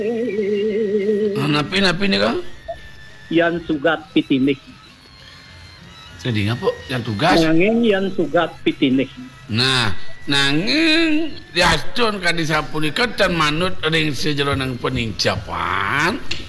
Napi nih Kang? Yan sugat pitinik. Jadi ngapa? Yang tugas? Nanging yan sugat pitinik. Nah, nanging diacun kan disapunika dan manut ring sejeronang peningcapan.